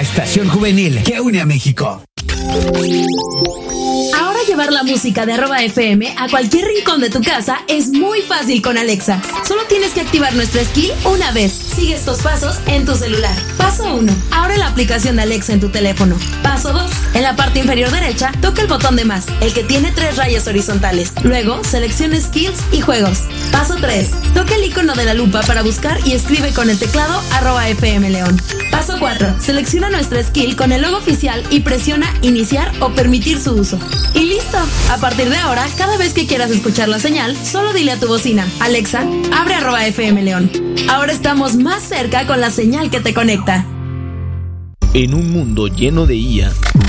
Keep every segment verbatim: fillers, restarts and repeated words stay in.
estación juvenil que une a México. Ahora llevar la música de arroba F M a cualquier rincón de tu casa es muy fácil con Alexa. Solo tienes que activar nuestra skill una vez. Sigue estos pasos en tu celular. Paso uno. Abre la aplicación de Alexa en tu teléfono. Paso dos. En la parte inferior derecha, toca el botón de más, el que tiene tres rayas horizontales. Luego, selecciona skills y juegos. Paso tres. Toca el icono de la lupa para buscar y escribe con el teclado arroba F M León. Paso cuatro. Selecciona nuestra skill con el logo oficial y presiona iniciar o permitir su uso. Y listo. A partir de ahora, cada vez que quieras escuchar la señal, solo dile a tu bocina: Alexa, abre arroba F M León. Ahora estamos más cerca con la señal que te conecta. En un mundo lleno de I A,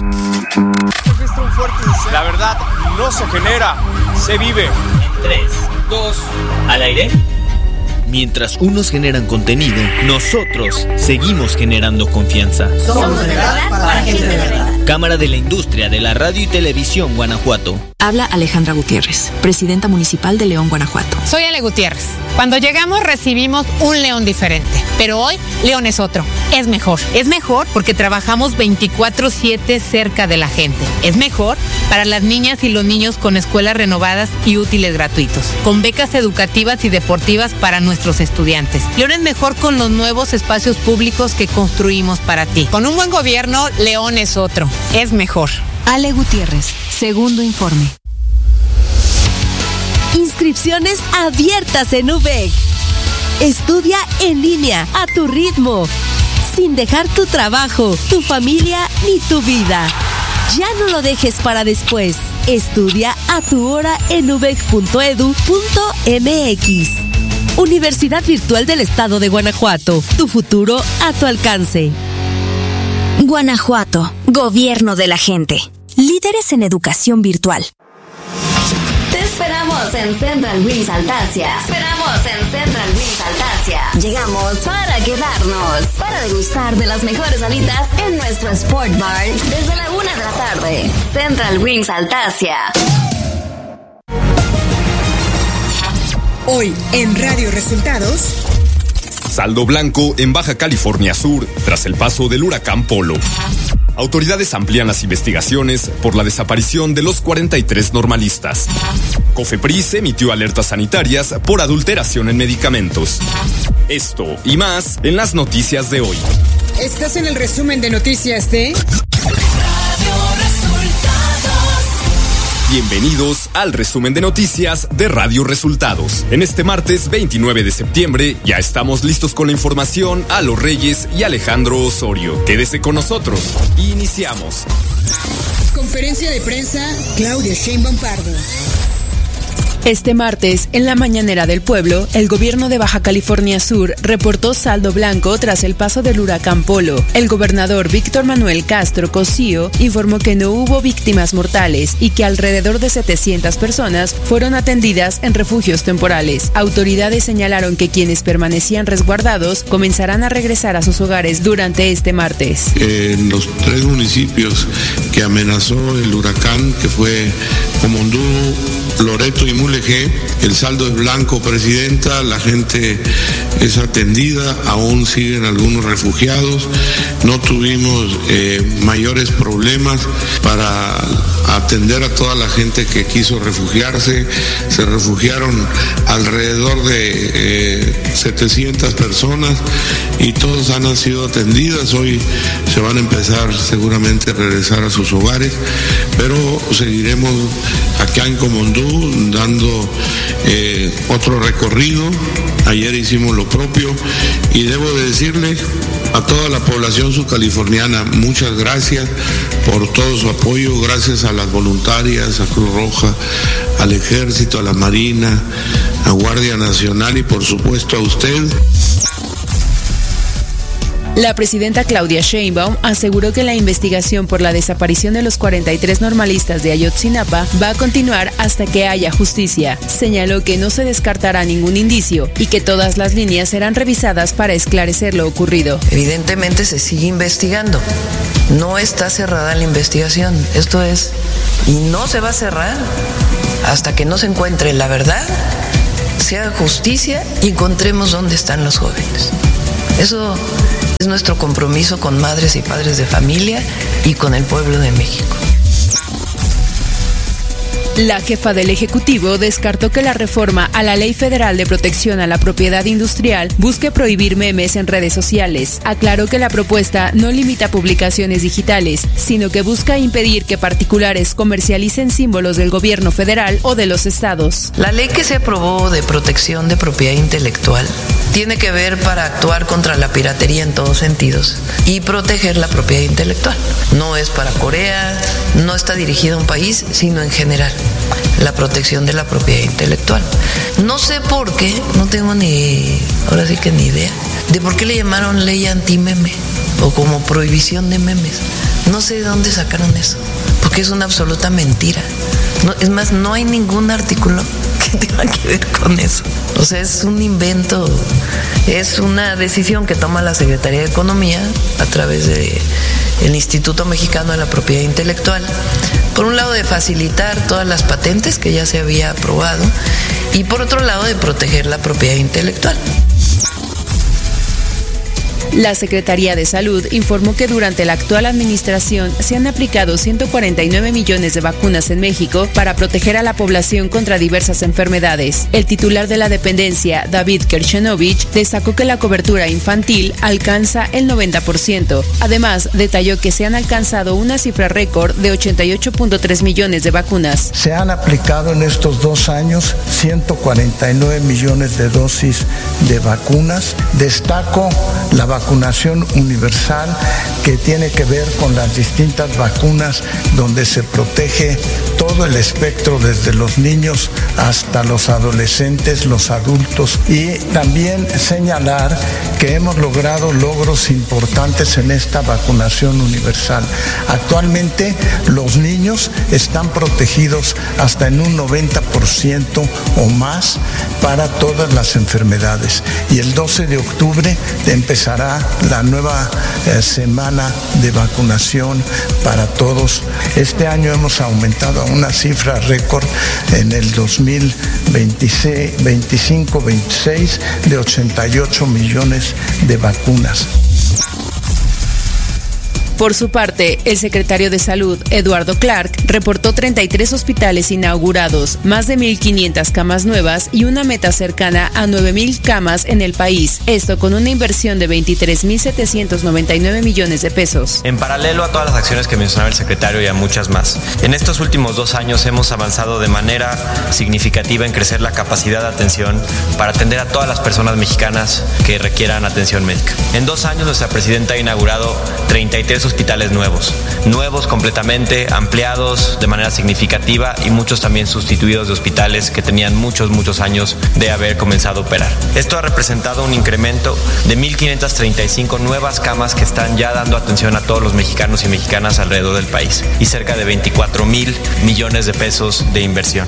la verdad no se genera, se vive. En tres, dos, al aire. Mientras unos generan contenido, nosotros seguimos generando confianza. Somos de verdad para gente de verdad. Cámara de la Industria de la Radio y Televisión Guanajuato. Habla Alejandra Gutiérrez, presidenta municipal de León, Guanajuato. Soy Ale Gutiérrez. Cuando llegamos recibimos un León diferente, pero hoy León es otro. Es mejor. Es mejor porque trabajamos veinticuatro siete cerca de la gente. Es mejor para las niñas y los niños con escuelas renovadas y útiles gratuitos, con becas educativas y deportivas para nuestros estudiantes. León es mejor con los nuevos espacios públicos que construimos para ti. Con un buen gobierno, León es otro. Es mejor. Ale Gutiérrez, segundo informe. Inscripciones abiertas en U B E C. Estudia en línea, a tu ritmo, sin dejar tu trabajo, tu familia ni tu vida. Ya no lo dejes para después. Estudia a tu hora en u b e c punto e d u punto m x. Universidad Virtual del Estado de Guanajuato. Tu futuro a tu alcance. Guanajuato, gobierno de la gente. Líderes en educación virtual. Te esperamos en Central Wings Altasia. Esperamos en Central Wings Altasia. Llegamos para quedarnos, para degustar de las mejores alitas en nuestro Sport Bar desde la una de la tarde. Central Wings Altasia. Hoy en Radio Resultados. Saldo blanco en Baja California Sur tras el paso del huracán Polo. Autoridades amplían las investigaciones por la desaparición de los cuarenta y tres normalistas. Cofepris emitió alertas sanitarias por adulteración en medicamentos. Esto y más en las noticias de hoy. Estás en el resumen de noticias de Bienvenidos al resumen de noticias de Radio Resultados. En este martes veintinueve de septiembre ya estamos listos con la información a los Reyes y Alejandro Osorio. Quédese con nosotros. Iniciamos. Conferencia de prensa, Claudia Sheinbaum Pardo. Este martes, en la mañanera del pueblo, el gobierno de Baja California Sur reportó saldo blanco tras el paso del huracán Polo. El gobernador Víctor Manuel Castro Cosío informó que no hubo víctimas mortales y que alrededor de setecientas personas fueron atendidas en refugios temporales. Autoridades señalaron que quienes permanecían resguardados comenzarán a regresar a sus hogares durante este martes. En los tres municipios que amenazó el huracán, que fue Comondú, Loreto y Mulegé, el saldo es blanco, presidenta, la gente es atendida, aún siguen algunos refugiados, no tuvimos eh, mayores problemas para atender a toda la gente que quiso refugiarse, se refugiaron alrededor de eh, setecientas personas y todos han sido atendidas, hoy se van a empezar seguramente a regresar a sus hogares, pero seguiremos acá en Comondú dando eh, otro recorrido. Ayer hicimos lo propio y debo de decirle a toda la población subcaliforniana muchas gracias por todo su apoyo, gracias a las voluntarias, a Cruz Roja, al Ejército, a la Marina, a Guardia Nacional y por supuesto a usted. La presidenta Claudia Sheinbaum aseguró que la investigación por la desaparición de los cuarenta y tres normalistas de Ayotzinapa va a continuar hasta que haya justicia. Señaló que no se descartará ningún indicio y que todas las líneas serán revisadas para esclarecer lo ocurrido. Evidentemente se sigue investigando. No está cerrada la investigación. Esto es, y no se va a cerrar hasta que no se encuentre la verdad, se haga justicia y encontremos dónde están los jóvenes. Eso es Es nuestro compromiso con madres y padres de familia y con el pueblo de México. La jefa del Ejecutivo descartó que la reforma a la Ley Federal de Protección a la Propiedad Industrial busque prohibir memes en redes sociales. Aclaró que la propuesta no limita publicaciones digitales, sino que busca impedir que particulares comercialicen símbolos del gobierno federal o de los estados. La ley que se aprobó de protección de propiedad intelectual tiene que ver para actuar contra la piratería en todos sentidos y proteger la propiedad intelectual. No es para Corea, no está dirigida a un país, sino en general. La protección de la propiedad intelectual. No sé por qué, no tengo ni, ahora sí que ni idea, de por qué le llamaron ley anti-meme o como prohibición de memes. No sé de dónde sacaron eso, porque es una absoluta mentira. No, es más, no hay ningún artículo que tenga que ver con eso. O sea, es un invento, es una decisión que toma la Secretaría de Economía a través de el Instituto Mexicano de la Propiedad Intelectual, por un lado de facilitar todas las patentes que ya se había aprobado y por otro lado de proteger la propiedad intelectual. La Secretaría de Salud informó que durante la actual administración se han aplicado ciento cuarenta y nueve millones de vacunas en México para proteger a la población contra diversas enfermedades. El titular de la dependencia, David Kershenovich, destacó que la cobertura infantil alcanza el noventa por ciento. Además, detalló que se han alcanzado una cifra récord de ochenta y ocho punto tres millones de vacunas. Se han aplicado en estos dos años ciento cuarenta y nueve millones de dosis de vacunas. Destaco la vacuna vacunación universal, que tiene que ver con las distintas vacunas donde se protege todo el espectro desde los niños hasta los adolescentes, los adultos, y también señalar que hemos logrado logros importantes en esta vacunación universal. Actualmente los niños están protegidos hasta en un noventa por ciento o más para todas las enfermedades, y el doce de octubre empezará la nueva eh, semana de vacunación para todos. Este año hemos aumentado a una cifra récord en el dos mil veinticinco veintiséis de ochenta y ocho millones de vacunas. Por su parte, el secretario de Salud, Eduardo Clark, reportó treinta y tres hospitales inaugurados, más de mil quinientas camas nuevas y una meta cercana a nueve mil camas en el país. Esto con una inversión de veintitrés mil setecientos noventa y nueve millones de pesos. En paralelo a todas las acciones que mencionaba el secretario y a muchas más, en estos últimos dos años hemos avanzado de manera significativa en crecer la capacidad de atención para atender a todas las personas mexicanas que requieran atención médica. En dos años nuestra presidenta ha inaugurado treinta y tres hospitales nuevos, nuevos completamente, ampliados de manera significativa y muchos también sustituidos de hospitales que tenían muchos, muchos años de haber comenzado a operar. Esto ha representado un incremento de mil quinientas treinta y cinco nuevas camas que están ya dando atención a todos los mexicanos y mexicanas alrededor del país y cerca de veinticuatro mil millones de pesos de inversión.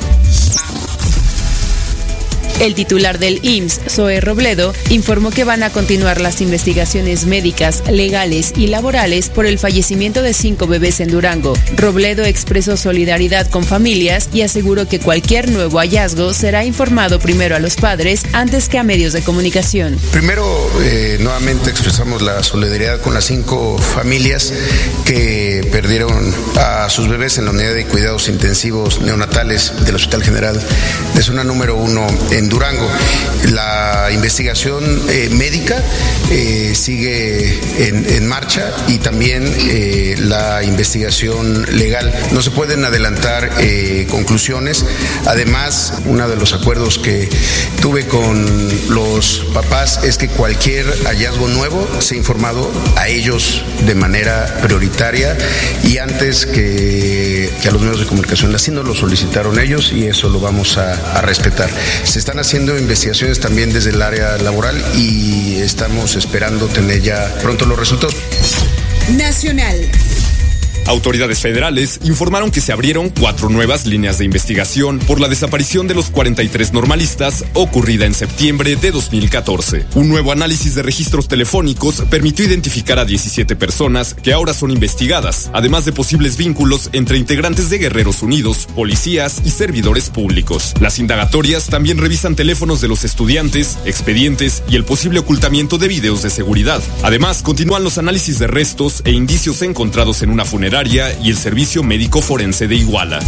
El titular del I M S S, Zoe Robledo, informó que van a continuar las investigaciones médicas, legales y laborales por el fallecimiento de cinco bebés en Durango. Robledo expresó solidaridad con familias y aseguró que cualquier nuevo hallazgo será informado primero a los padres antes que a medios de comunicación. Primero, eh, nuevamente expresamos la solidaridad con las cinco familias que perdieron a sus bebés en la unidad de cuidados intensivos neonatales del Hospital General de Zona Número uno en Durango. La investigación eh, médica eh, sigue en, en marcha y también eh, la investigación legal. No se pueden adelantar eh, conclusiones. Además, uno de los acuerdos que tuve con los papás es que cualquier hallazgo nuevo sea informado a ellos de manera prioritaria y antes que, que a los medios de comunicación. Así nos lo solicitaron ellos y eso lo vamos a, a respetar. Se están haciendo investigaciones también desde el área laboral y estamos esperando tener ya pronto los resultados. Nacional. Autoridades federales informaron que se abrieron cuatro nuevas líneas de investigación por la desaparición de los cuarenta y tres normalistas ocurrida en septiembre de dos mil catorce. Un nuevo análisis de registros telefónicos permitió identificar a diecisiete personas que ahora son investigadas, además de posibles vínculos entre integrantes de Guerreros Unidos, policías y servidores públicos. Las indagatorias también revisan teléfonos de los estudiantes, expedientes y el posible ocultamiento de videos de seguridad. Además, continúan los análisis de restos e indicios encontrados en una funeraria y el Servicio Médico Forense de Iguala.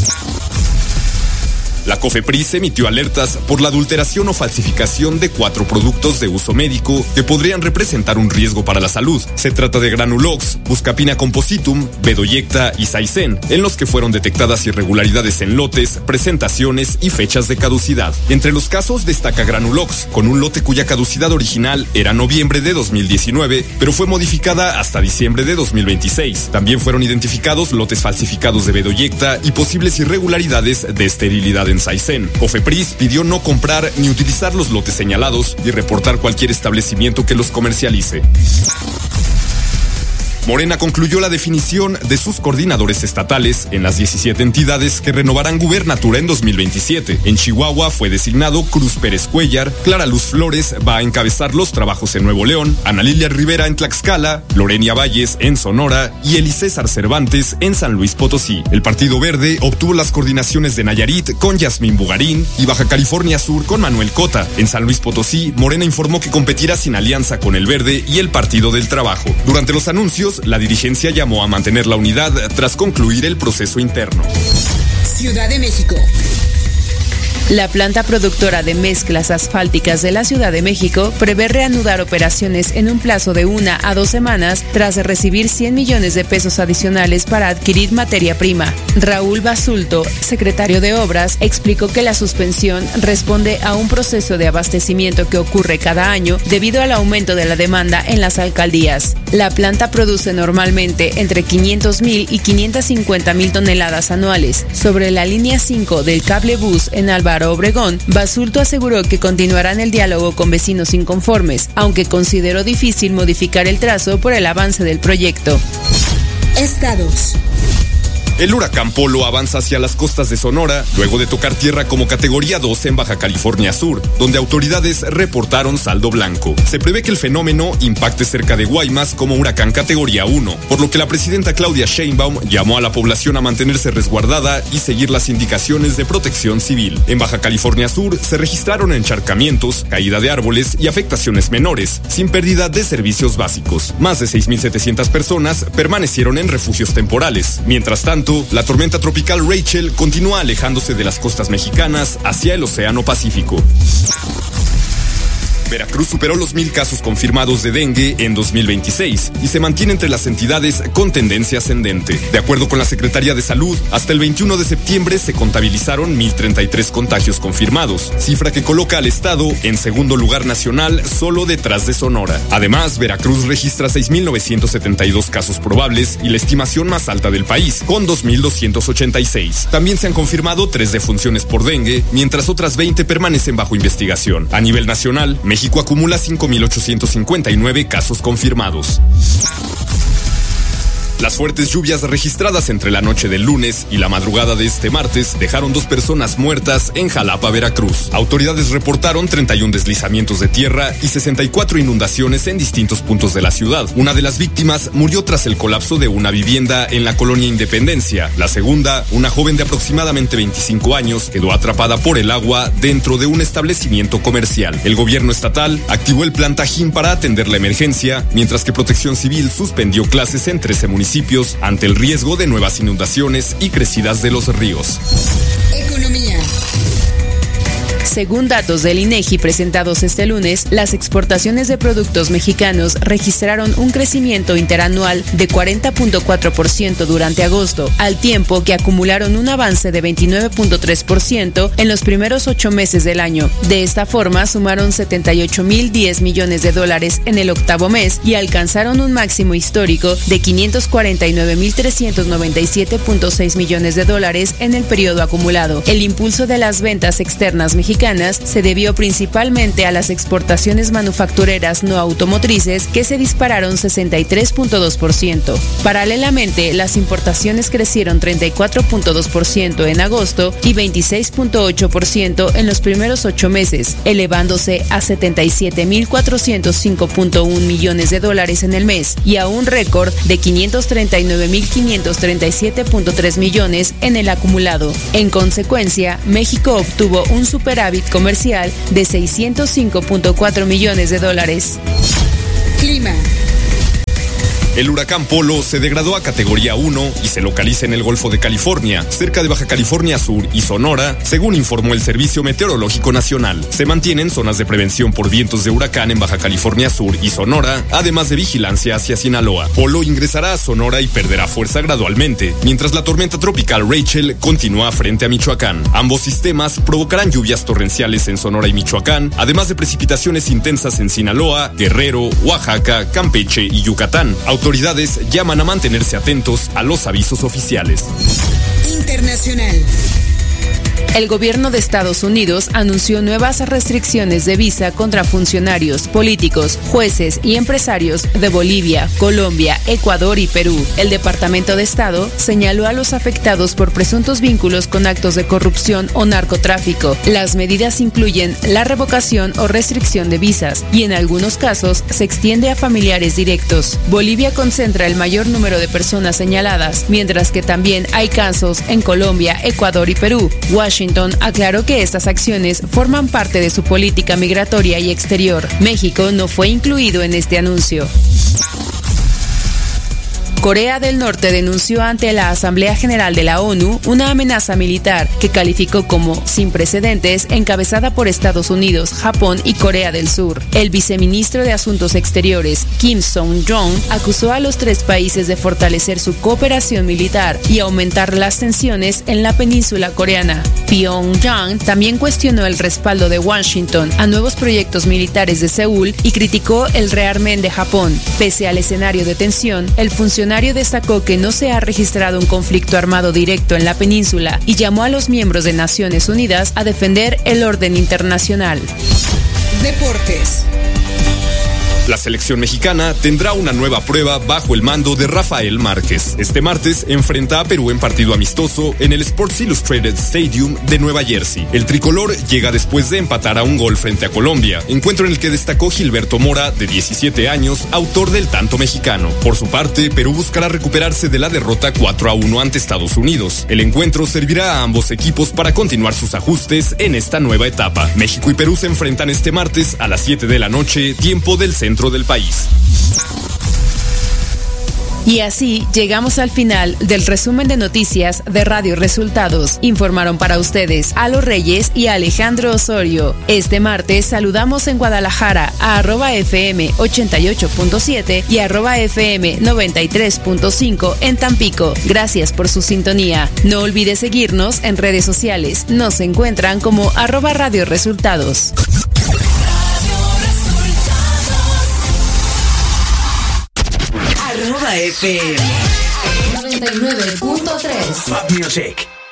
La COFEPRIS emitió alertas por la adulteración o falsificación de cuatro productos de uso médico que podrían representar un riesgo para la salud. Se trata de Granulox, Buscapina Compositum, Bedoyecta y Saicen, en los que fueron detectadas irregularidades en lotes, presentaciones y fechas de caducidad. Entre los casos destaca Granulox, con un lote cuya caducidad original era noviembre de dos mil diecinueve, pero fue modificada hasta diciembre de dos mil veintiséis. También fueron identificados lotes falsificados de Bedoyecta y posibles irregularidades de esterilidad en Saicen. COFEPRIS pidió no comprar ni utilizar los lotes señalados y reportar cualquier establecimiento que los comercialice. Morena concluyó la definición de sus coordinadores estatales en las diecisiete entidades que renovarán gubernatura en dos mil veintisiete. En Chihuahua fue designado Cruz Pérez Cuellar, Clara Luz Flores va a encabezar los trabajos en Nuevo León, Ana Lilia Rivera en Tlaxcala, Lorenia Valles en Sonora y Elicésar Cervantes en San Luis Potosí. El Partido Verde obtuvo las coordinaciones de Nayarit con Yasmín Bugarín y Baja California Sur con Manuel Cota. En San Luis Potosí, Morena informó que competirá sin alianza con el Verde y el Partido del Trabajo. Durante los anuncios, la dirigencia llamó a mantener la unidad tras concluir el proceso interno. Ciudad de México. La planta productora de mezclas asfálticas de la Ciudad de México prevé reanudar operaciones en un plazo de una a dos semanas tras recibir cien millones de pesos adicionales para adquirir materia prima. Raúl Basulto, secretario de Obras, explicó que la suspensión responde a un proceso de abastecimiento que ocurre cada año debido al aumento de la demanda en las alcaldías. La planta produce normalmente entre quinientos mil y quinientas cincuenta mil toneladas anuales. Sobre la línea cinco del cable bus en Álvaro Obregón, Basulto aseguró que continuarán el diálogo con vecinos inconformes, aunque consideró difícil modificar el trazo por el avance del proyecto. Estados. El huracán Polo avanza hacia las costas de Sonora, luego de tocar tierra como categoría dos en Baja California Sur, donde autoridades reportaron saldo blanco. Se prevé que el fenómeno impacte cerca de Guaymas como huracán categoría uno, por lo que la presidenta Claudia Sheinbaum llamó a la población a mantenerse resguardada y seguir las indicaciones de protección civil. En Baja California Sur se registraron encharcamientos, caída de árboles y afectaciones menores, sin pérdida de servicios básicos. Más de seis mil setecientas personas permanecieron en refugios temporales. Mientras tanto, la tormenta tropical Rachel continúa alejándose de las costas mexicanas hacia el Océano Pacífico. Veracruz superó los mil casos confirmados de dengue en dos mil veintiséis y se mantiene entre las entidades con tendencia ascendente. De acuerdo con la Secretaría de Salud, hasta el veintiuno de septiembre se contabilizaron mil treinta y tres contagios confirmados, cifra que coloca al estado en segundo lugar nacional solo detrás de Sonora. Además, Veracruz registra seis mil novecientos setenta y dos casos probables y la estimación más alta del país, con dos mil doscientos ochenta y seis. También se han confirmado tres defunciones por dengue, mientras otras veinte permanecen bajo investigación. A nivel nacional, México acumula cinco mil ochocientos cincuenta y nueve casos confirmados. Las fuertes lluvias registradas entre la noche del lunes y la madrugada de este martes dejaron dos personas muertas en Jalapa, Veracruz. Autoridades reportaron treinta y un deslizamientos de tierra y sesenta y cuatro inundaciones en distintos puntos de la ciudad. Una de las víctimas murió tras el colapso de una vivienda en la colonia Independencia. La segunda, una joven de aproximadamente veinticinco años, quedó atrapada por el agua dentro de un establecimiento comercial. El gobierno estatal activó el plan Tajín para atender la emergencia, mientras que Protección Civil suspendió clases en trece municipios ante el riesgo de nuevas inundaciones y crecidas de los ríos. Economía. Según datos del INEGI presentados este lunes, las exportaciones de productos mexicanos registraron un crecimiento interanual de cuarenta punto cuatro por ciento durante agosto, al tiempo que acumularon un avance de veintinueve punto tres por ciento en los primeros ocho meses del año. De esta forma, sumaron setenta y ocho mil diez millones de dólares en el octavo mes y alcanzaron un máximo histórico de quinientos cuarenta y nueve mil trescientos noventa y siete punto seis millones de dólares en el periodo acumulado. El impulso de las ventas externas mexicanas mexicanas se debió principalmente a las exportaciones manufactureras no automotrices, que se dispararon sesenta y tres punto dos por ciento. Paralelamente, las importaciones crecieron treinta y cuatro punto dos por ciento en agosto y veintiséis punto ocho por ciento en los primeros ocho meses, elevándose a setenta y siete mil cuatrocientos cinco punto uno millones de dólares en el mes y a un récord de quinientos treinta y nueve mil quinientos treinta y siete punto tres millones en el acumulado. En consecuencia, México obtuvo un superávit comercial de seiscientos cinco punto cuatro millones de dólares. Clima. El huracán Polo se degradó a categoría uno y se localiza en el Golfo de California, cerca de Baja California Sur y Sonora, según informó el Servicio Meteorológico Nacional. Se mantienen zonas de prevención por vientos de huracán en Baja California Sur y Sonora, además de vigilancia hacia Sinaloa. Polo ingresará a Sonora y perderá fuerza gradualmente, mientras la tormenta tropical Rachel continúa frente a Michoacán. Ambos sistemas provocarán lluvias torrenciales en Sonora y Michoacán, además de precipitaciones intensas en Sinaloa, Guerrero, Oaxaca, Campeche y Yucatán. Autoridades llaman a mantenerse atentos a los avisos oficiales. Internacional. El gobierno de Estados Unidos anunció nuevas restricciones de visa contra funcionarios, políticos, jueces y empresarios de Bolivia, Colombia, Ecuador y Perú. El Departamento de Estado señaló a los afectados por presuntos vínculos con actos de corrupción o narcotráfico. Las medidas incluyen la revocación o restricción de visas y en algunos casos se extiende a familiares directos. Bolivia concentra el mayor número de personas señaladas, mientras que también hay casos en Colombia, Ecuador y Perú. Washington aclaró que estas acciones forman parte de su política migratoria y exterior. México no fue incluido en este anuncio. Corea del Norte denunció ante la Asamblea General de la ONU una amenaza militar que calificó como sin precedentes, encabezada por Estados Unidos, Japón y Corea del Sur. El viceministro de Asuntos Exteriores, Kim Song-jong, acusó a los tres países de fortalecer su cooperación militar y aumentar las tensiones en la península coreana. Pyongyang también cuestionó el respaldo de Washington a nuevos proyectos militares de Seúl y criticó el rearmen de Japón. Pese al escenario de tensión, el funcionario destacó que no se ha registrado un conflicto armado directo en la península y llamó a los miembros de Naciones Unidas a defender el orden internacional. Deportes. La selección mexicana tendrá una nueva prueba bajo el mando de Rafael Márquez. Este martes enfrenta a Perú en partido amistoso en el Sports Illustrated Stadium de Nueva Jersey. El tricolor llega después de empatar a un gol frente a Colombia, encuentro en el que destacó Gilberto Mora, de diecisiete años, autor del tanto mexicano. Por su parte, Perú buscará recuperarse de la derrota cuatro a uno ante Estados Unidos. El encuentro servirá a ambos equipos para continuar sus ajustes en esta nueva etapa. México y Perú se enfrentan este martes a las siete de la noche, tiempo del centro del país. Y así llegamos al final del resumen de noticias de Radio Resultados. Informaron para ustedes Alo Reyes y Alejandro Osorio. Este martes saludamos en Guadalajara a arroba F M ochenta y ocho punto siete y arroba F M noventa y tres punto cinco en Tampico. Gracias por su sintonía. No olvide seguirnos en redes sociales. Nos encuentran como arroba Radio Resultados. Arroba F M noventa y nueve punto tres Pop Music.